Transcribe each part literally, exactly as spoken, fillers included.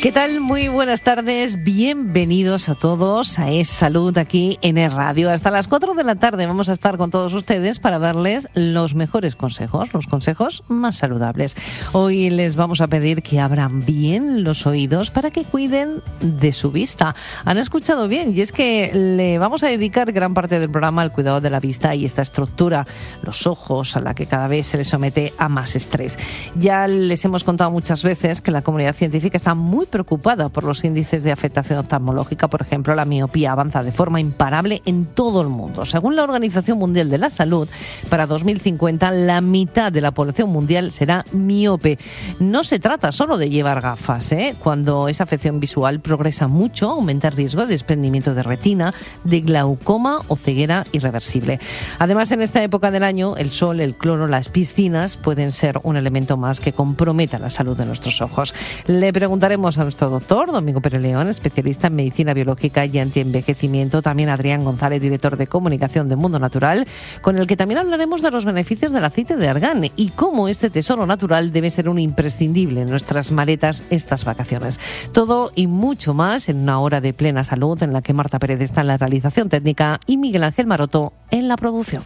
¿Qué tal? Muy buenas tardes, bienvenidos a todos a Es Salud aquí en Es Radio. Hasta las cuatro de la tarde vamos a estar con todos ustedes para darles los mejores consejos, los consejos más saludables. Hoy les vamos a pedir que abran bien los oídos para que cuiden de su vista. Han escuchado bien, y es que le vamos a dedicar gran parte del programa al cuidado de la vista y esta estructura, los ojos, a la que cada vez se les somete a más estrés. Ya les hemos contado muchas veces que la comunidad científica está muy preocupada por los índices de afectación oftalmológica. Por ejemplo, la miopía avanza de forma imparable en todo el mundo. Según la Organización Mundial de la Salud, para dos mil cincuenta la mitad de la población mundial será miope. No se trata solo de llevar gafas, ¿eh? Cuando esa afección visual progresa mucho, aumenta el riesgo de desprendimiento de retina, de glaucoma o ceguera irreversible. Además, en esta época del año, el sol, el cloro, las piscinas pueden ser un elemento más que comprometa la salud de nuestros ojos. Le preguntaremos a nuestro doctor, Domingo Pérez León, especialista en medicina biológica y antienvejecimiento, también Adrián González, director de comunicación de Mundo Natural, con el que también hablaremos de los beneficios del aceite de argán y cómo este tesoro natural debe ser un imprescindible en nuestras maletas estas vacaciones. Todo y mucho más en una hora de plena salud en la que Marta Pérez está en la realización técnica y Miguel Ángel Maroto en la producción.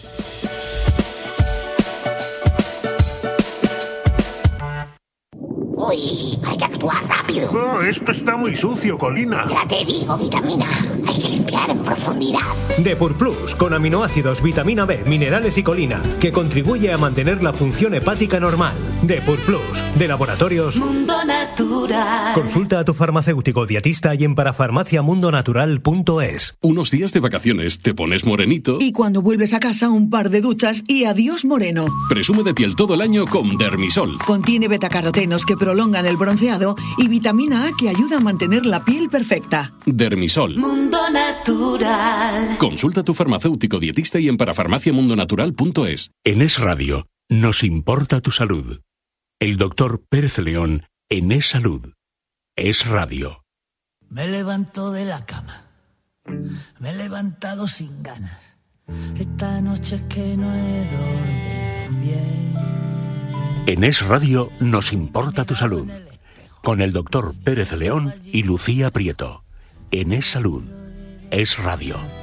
Uy, hay que actuar rápido. Oh, esto está muy sucio, Colina. Ya te digo, vitamina. Hay que limpiar en profundidad. Depur Plus, con aminoácidos, vitamina B, minerales y colina, que contribuye a mantener la función hepática normal. Depur Plus, de Laboratorios Mundo Natural. Consulta a tu farmacéutico dietista y en parafarmacia mundo natural punto es. Unos días de vacaciones te pones morenito. Y cuando vuelves a casa, un par de duchas y adiós moreno. Presume de piel todo el año con Dermisol. Contiene betacarotenos que prolongan el bronceado y vitamina A que ayuda a mantener la piel perfecta. Dermisol. Mundo Natural. Consulta a tu farmacéutico dietista y en parafarmacia mundo natural punto es. En Es Radio, nos importa tu salud. El doctor Pérez León en Es Salud. Es Radio. Me levanto de la cama. Me he levantado sin ganas. Esta noche es que no he dormido bien. En Es Radio, nos importa tu salud. Con el doctor Pérez León y Lucía Prieto. En Es Salud. Es Radio.